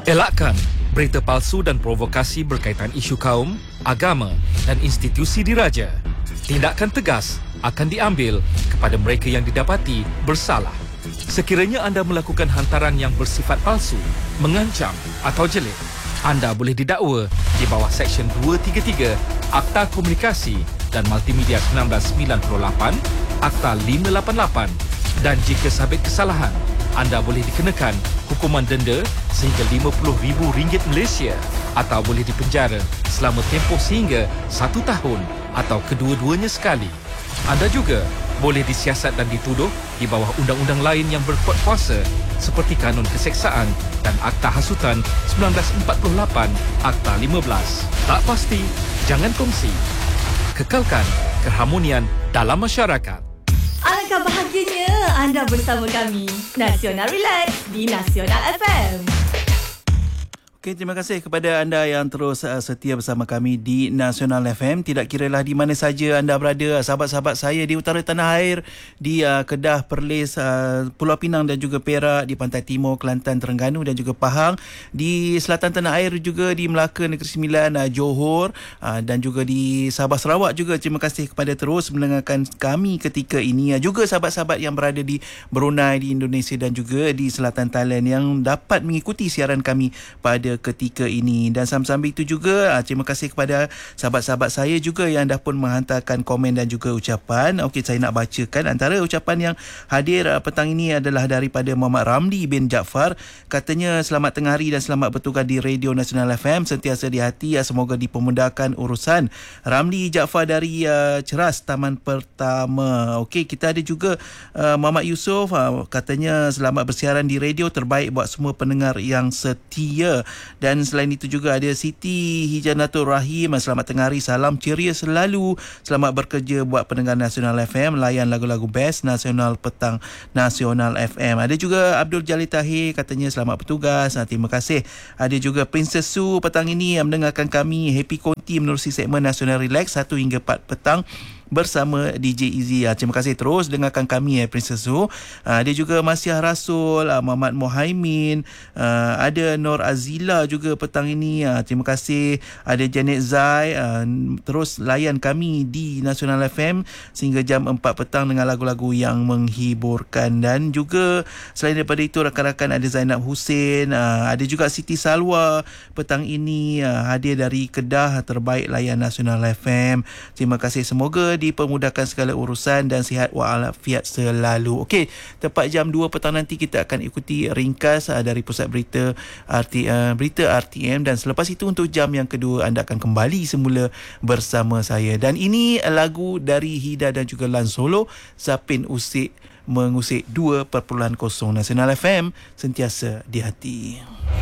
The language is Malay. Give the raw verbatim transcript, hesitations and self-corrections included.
Elakkan berita palsu dan provokasi berkaitan isu kaum, agama dan institusi diraja. Tindakan tegas akan diambil kepada mereka yang didapati bersalah. Sekiranya anda melakukan hantaran yang bersifat palsu, mengancam atau jelik, anda boleh didakwa di bawah Seksyen dua tiga tiga Akta Komunikasi dan Multimedia seribu sembilan ratus sembilan puluh lapan, Akta lima lapan lapan, dan jika sabit kesalahan, anda boleh dikenakan hukuman denda sehingga lima puluh ribu ringgit Malaysia atau boleh dipenjara selama tempoh sehingga satu tahun atau kedua-duanya sekali. Anda juga boleh disiasat dan dituduh di bawah undang-undang lain yang berkuat kuasa seperti Kanun Keseksaan dan Akta Hasutan seribu sembilan ratus empat puluh lapan, Akta lima belas. Tak pasti, jangan kongsi. Kekalkan keharmonian dalam masyarakat. Alangkah bahagianya anda bersama kami. Nasional Relax di Nasional F M. Okay, terima kasih kepada anda yang terus uh, setia bersama kami di Nasional F M. Tidak kiralah di mana saja anda berada, sahabat-sahabat saya di utara tanah air, di uh, Kedah, Perlis, uh, Pulau Pinang dan juga Perak, di Pantai Timur, Kelantan, Terengganu dan juga Pahang, di selatan tanah air juga di Melaka, Negeri Sembilan, uh, Johor uh, dan juga di Sabah, Sarawak juga. Terima kasih kepada terus mendengarkan kami ketika ini. Uh, juga sahabat-sahabat yang berada di Brunei, di Indonesia dan juga di selatan Thailand yang dapat mengikuti siaran kami pada ketika ini. Dan sambil-sambil itu juga terima kasih kepada sahabat-sahabat saya juga yang dah pun menghantarkan komen dan juga ucapan. Okey, saya nak bacakan antara ucapan yang hadir petang ini adalah daripada Muhammad Ramli bin Jaafar. Katanya, selamat tengah hari dan selamat bertugas di Radio Nasional F M, sentiasa di hati, semoga dipermudahkan urusan. Ramli Jaafar dari uh, Ceras, Taman Pertama. Okey, kita ada juga uh, Muhammad Yusof, uh, katanya selamat bersiaran di radio, terbaik buat semua pendengar yang setia. Dan selain itu juga ada Siti Hijanatul Rahim, selamat tengah hari, salam ceria selalu, selamat bekerja buat pendengar Nasional F M, layan lagu-lagu best Nasional Petang Nasional F M. Ada juga Abdul Jalil Tahir, katanya selamat bertugas, terima kasih. Ada juga Princess Su petang ini yang mendengarkan kami, happy konti menerusi segmen Nasional Relax satu hingga empat petang bersama D J Izzy. Terima kasih terus dengarkan kami ya Princess Su. Ada juga Masyah Rasul, Muhammad Mohaimin, ada Nur Azila juga petang ini. Terima kasih. Ada Janet Zai, terus layan kami di Nasional F M sehingga jam empat petang dengan lagu-lagu yang menghiburkan. Dan juga selain daripada itu, rakan-rakan ada Zainab Hussein, ada juga Siti Salwa petang ini hadir dari Kedah, terbaik layan Nasional F M. Terima kasih, semoga dipermudahkan segala urusan dan sihat walafiat selalu. Okey, tepat jam dua petang nanti kita akan ikuti ringkas uh, dari Pusat Berita R T, uh, Berita R T M, dan selepas itu untuk jam yang kedua anda akan kembali semula bersama saya. Dan ini lagu dari Hida dan juga Lan Solo, Zapin Usik mengusik dua perpuluhan kosong. Nasional F M, sentiasa di hati.